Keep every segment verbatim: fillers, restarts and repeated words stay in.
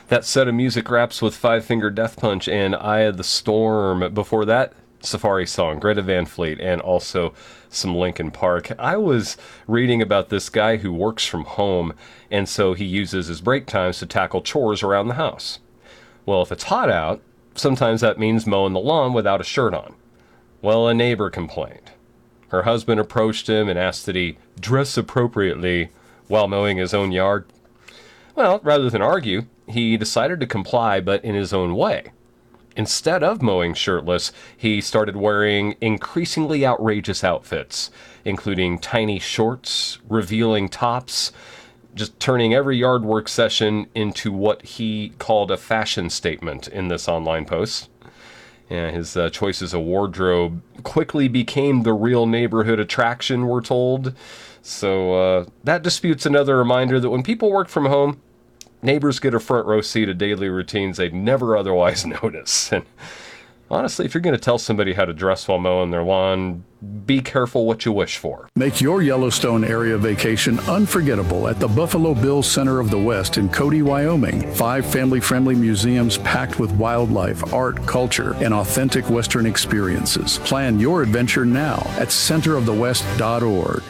That set of music wraps with Five Finger Death Punch and Eye of the Storm. Before that, Safari Song, Greta Van Fleet, and also some Linkin Park. I was reading about this guy who works from home, and so he uses his break times to tackle chores around the house. Well, if it's hot out, sometimes that means mowing the lawn without a shirt on. Well, a neighbor complained. Her husband approached him and asked that he dress appropriately while mowing his own yard. Well, rather than argue, he decided to comply, but in his own way. Instead of mowing shirtless, he started wearing increasingly outrageous outfits, including tiny shorts, revealing tops, just turning every yard work session into what he called a fashion statement in this online post. Yeah, his uh, choices of wardrobe quickly became the real neighborhood attraction, we're told. So uh, that dispute's another reminder that when people work from home, neighbors get a front row seat of daily routines they'd never otherwise notice. And honestly, if you're going to tell somebody how to dress while mowing their lawn, be careful what you wish for. Make your Yellowstone area vacation unforgettable at the Buffalo Bills Center of the West in Cody, Wyoming. Five family-friendly museums packed with wildlife, art, culture, and authentic Western experiences. Plan your adventure now at center of the west dot org.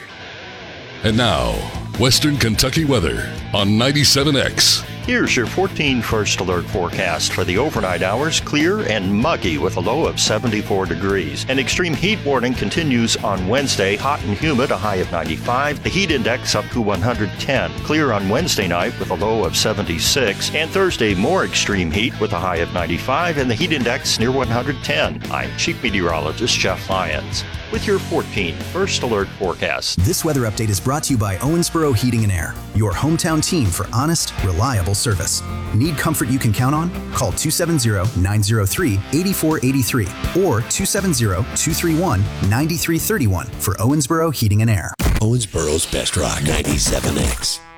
And now, Western Kentucky weather on ninety-seven X. Here's your fourteen First Alert forecast for the overnight hours. Clear and muggy with a low of seventy-four degrees. An extreme heat warning continues on Wednesday. Hot and humid, a high of ninety-five. The heat index up to one hundred ten. Clear on Wednesday night with a low of seventy-six. And Thursday, more extreme heat with a high of ninety-five and the heat index near one hundred ten. I'm Chief Meteorologist Jeff Lyons with your fourteen First Alert forecast. This weather update is brought to you by Owensboro Heating and Air, your hometown team for honest, reliable service. Need comfort you can count on? Call two seven zero, nine zero three, eight four eight three or two seven zero, two three one, nine three three one for Owensboro Heating and Air. Owensboro's Best Rock, ninety-seven X.